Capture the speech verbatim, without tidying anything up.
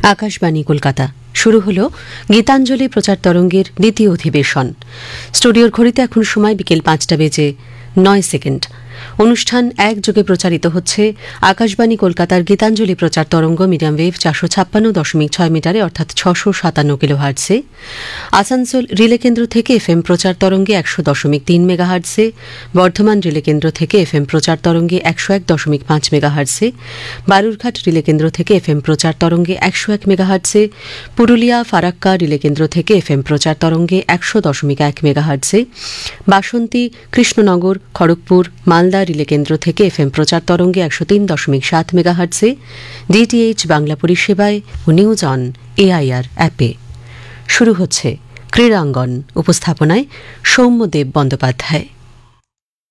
আকাশবাণী কলকাতা শুরু হল গীতাঞ্জলি প্রচার তরঙ্গের দ্বিতীয় অধিবেশন। স্টুডিওর ঘড়িতে এখন সময় বিকেল পাঁচটা বেজে নয় সেকেন্ড। অনুষ্ঠান একযোগে প্রচারিত হচ্ছে আকাশবাণী কলকাতার গীতাঞ্জলি প্রচার তরঙ্গ মিডিয়াম ওয়েভ চারশো ছাপ্পান্ন দশমিক ছয় মিটারে অর্থাৎ ছশো সাতান্ন কিলো হার্টসে, আসানসোল রিলে কেন্দ্র থেকে এফএম প্রচার তরঙ্গে একশো দশমিক তিন মেগা হার্টসে, বর্ধমান রিলে কেন্দ্র থেকে এফএম প্রচার তরঙ্গে একশো এক দশমিক পাঁচ মেগা হার্টসে, বালুরঘাট রিলে কেন্দ্র থেকে এফএম প্রচার তরঙ্গে একশো এক মেগা হার্টসে, পুরুলিয়া ফারাক্কা রিলে কেন্দ্র থেকে এফএম প্রচার তরঙ্গে একশো দশমিক এক মেগা হার্টসে, বাসন্তী কৃষ্ণনগর খড়গপুর মালদা রিলে কেন্দ্র থেকে এফএম প্রচার তরঙ্গে একশো তিন দশমিক সাত মেগা হার্টসে, ডিটিএইচ বাংলা পরিষেবায় ও নিউজ অন এআইআর অ্যাপে। শুরু হচ্ছে ক্রীড়াঙ্গন। উপস্থাপনায় সৌম্যদেব বন্দ্যোপাধ্যায়।